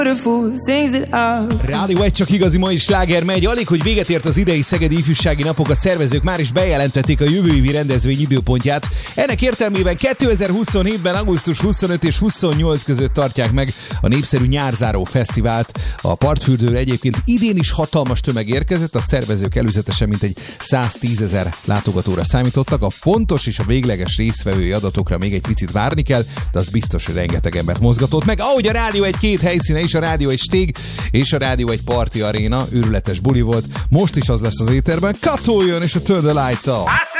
Rádió 1 csak igazi mai sláger megy. Alig, hogy véget ért az idei Szegedi Ifjúsági Napok, a szervezők már is bejelentették a jövő évi rendezvény időpontját. Ennek értelmében 2027-ben augusztus 25 és 28 között tartják meg a népszerű nyárzáró fesztivált. A partfürdőre egyébként idén is hatalmas tömeg érkezett, a szervezők előzetesen mintegy 110 000 látogatóra számítottak. A pontos és a végleges résztvevői adatokra még egy picit várni kell, de az biztos, hogy rengeteg embert mozgatott meg. Ahogy a Rádió 1 két helyszíne is, a Rádió 1 Stég és a Rádió 1 Party Arena, őrületes buli volt. Most is az lesz az éterben. Katoljon és a Turn the Lights Off!